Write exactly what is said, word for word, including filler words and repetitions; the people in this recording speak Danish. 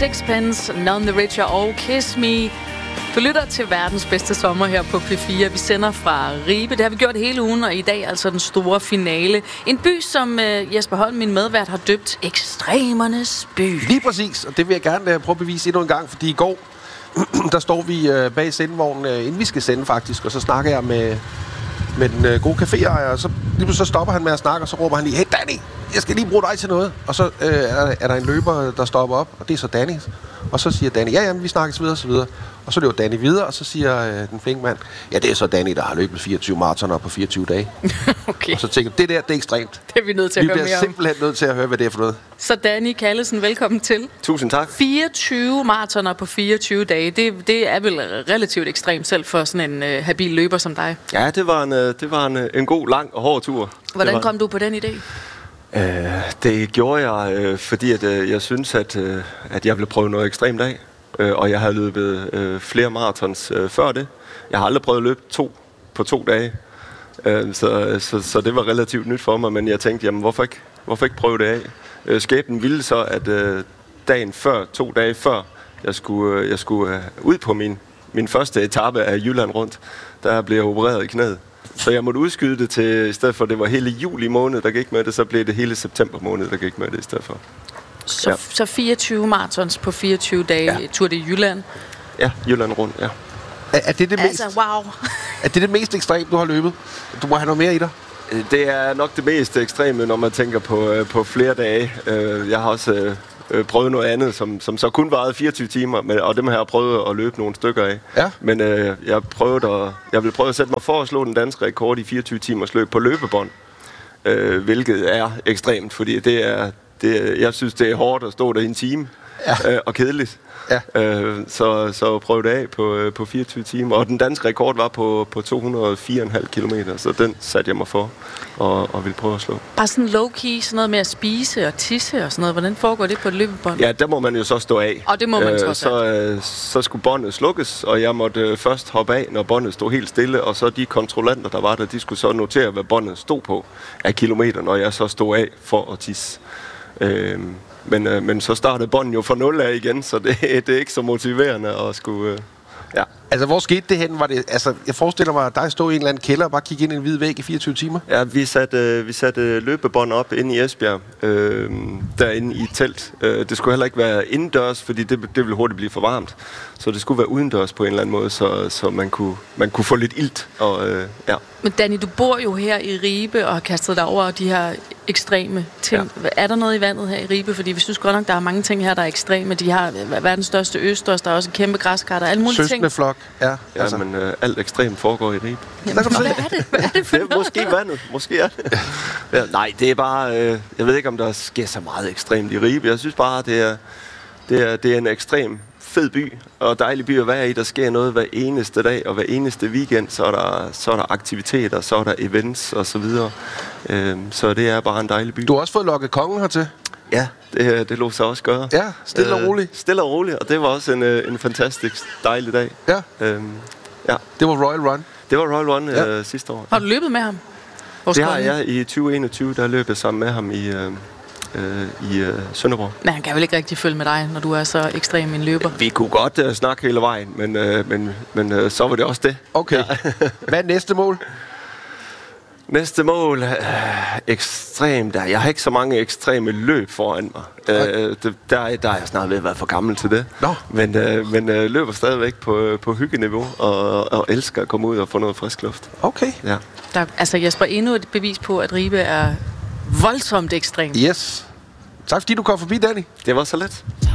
Sixpence, None the Richer og Kiss Me. Du lytter til verdens bedste sommer her på P fire. Vi sender fra Ribe. Det har vi gjort hele ugen, og i dag altså den store finale. En by, som uh, Jesper Holm, min medvært, har døbt Ekstremernes by. Lige præcis, og det vil jeg gerne uh, prøve at bevise endnu en gang, fordi i går, der står vi uh, bag sendevognen, uh, inden vi skal sende faktisk, og så snakker jeg med, med den uh, gode caféejer, og så, lige så stopper han med at snakke, og så råber han lige, hey Danny, jeg skal lige bruge dig til noget. Og så uh, er, er der en løber, der stopper op, og det er så Danny. Og så siger Danny, ja, jamen, vi snakkes videre og så videre. Og så løber Danny videre, og så siger øh, den flinke mand, ja, det er så Danny, der har løbet fireogtyve maratoner på fireogtyve dage. Okay. Og så tænker jeg, det der, det er ekstremt. Det er vi nødt til at vi høre mere om. Vi bliver simpelthen nødt til at høre, hvad det er for noget. Så Danny Callesen, velkommen til. Tusind tak. fireogtyve maratoner på fireogtyve dage, det, det er vel relativt ekstremt selv for sådan en øh, habil løber som dig. Ja, det var en, det var en, en god, lang og hård tur. Hvordan var... kom du på den idé? Uh, det gjorde jeg, uh, fordi at, uh, jeg synes, at, uh, at jeg ville prøve noget ekstremt af. Uh, og jeg havde løbet uh, flere marathons uh, før det. Jeg har aldrig prøvet at løbe to på to dage. Uh, så, så, så det var relativt nyt for mig, men jeg tænkte, jamen hvorfor ikke, hvorfor ikke prøve det af? Uh, skæbnen ville så, at uh, dagen før, to dage før, jeg skulle, uh, jeg skulle uh, ud på min, min første etape af Jylland rundt, der blev jeg opereret i knæet. Så jeg måtte udskyde det til, i stedet for, det var hele juli måned, der gik med det, så blev det hele september måned, der gik med det i stedet for. Så, ja. så fireogtyve marathons på fireogtyve dage, ja. Tur det Jylland? Ja, Jylland rundt, ja. Er, er det det mest, altså, wow. er det det mest ekstreme, du har løbet? Du må have noget mere i dig? Det er nok det mest ekstreme, når man tænker på, på flere dage. Jeg har også prøvet noget andet, som, som så kun varede fireogtyve timer, men, og dem har jeg prøvet at løbe nogle stykker af. Ja. Men øh, jeg, prøvede at, jeg vil prøve at sætte mig for at slå den danske rekord i fireogtyve timers løb på løbebånd, øh, hvilket er ekstremt, fordi det er, det, jeg synes, det er hårdt at stå der i en time, ja. øh, og kedeligt. Ja. Øh, så, så prøvede det af på, på fireogtyve timer, og den danske rekord var på, på to hundrede og fire komma fem kilometer, så den satte jeg mig for og, og ville prøve at slå. Bare sådan low-key, sådan noget med at spise og tisse og sådan noget. Hvordan foregår det på et løbebånd? Ja, der må man jo så stå af. Og det må man trods så, øh, så skulle båndet slukkes, og jeg måtte øh, først hoppe af, når båndet stod helt stille, og så de kontrollanter, der var der, de skulle så notere, hvad båndet stod på af kilometer, når jeg så stod af for at tisse. Øh, Men, øh, men så startede bånden jo fra nul af igen, så det, det er ikke så motiverende at skulle... Øh, ja. Altså, hvor skete det hen? Var det, altså, jeg forestiller mig, at dig stod i en eller anden kælder og bare kigge ind i en hvid væg i fireogtyve timer? Ja, vi satte, øh, vi satte løbebånd op inde i Esbjerg, øh, derinde i et telt. Øh, det skulle heller ikke være indendørs, fordi det, det ville hurtigt blive for varmt. Så det skulle være udendørs på en eller anden måde, så, så man, kunne, man kunne få lidt ilt. Og, øh, ja. Men Danny, du bor jo her i Ribe og har kastet dig over de her ekstreme ting. Ja. Er der noget i vandet her i Ribe? Fordi vi synes godt nok, der er mange ting her, der er ekstreme. De har verdens største østers, der er også en kæmpe græskar, der er alle mulige ting. Søskende flok. Ja, ja altså. Men øh, alt ekstremt foregår i Ribe. Jamen, hvad er det? Hvad er det for det er måske vandet. Måske er det. Ja, nej, det er bare... Øh, jeg ved ikke, om der sker så meget ekstremt i Ribe. Jeg synes bare, det er, det er, det er en ekstrem fed by, og dejlig by at være i. Der sker noget hver eneste dag, og hver eneste weekend, så er der, så er der aktiviteter, så er der events og så videre. Øhm, så det er bare en dejlig by. Du har også fået lokket kongen hertil. Ja, det, det lå sig også gøre. Ja, stille og roligt. Øh, stille og roligt, og det var også en, en fantastisk dejlig dag. Ja. Øhm, ja. Det var Royal Run. Det var Royal Run ja. øh, sidste år. Har du løbet med ham? Vores det har jeg i tyve enogtyve, der løb jeg sammen med ham i... Øh, i øh, Sønderborg. Men han kan vel ikke rigtig følge med dig, når du er så ekstrem en løber? Vi kunne godt øh, snakke hele vejen, men, øh, men, men øh, så var det også det. Okay. Ja. Hvad er næste mål? Næste mål er øh, ekstremt. Jeg har ikke så mange ekstreme løb foran mig. Øh, det, der, der er jeg snart ved at være for gammel til det. Nå. Men, øh, men øh, løber stadigvæk på, på hyggeniveau og, og elsker at komme ud og få noget frisk luft. Okay. Ja. Der, altså Jesper, endnu et bevis på, at Ribe er voldsomt ekstremt. Yes. Tak fordi du kom forbi, Danny. Det var så let.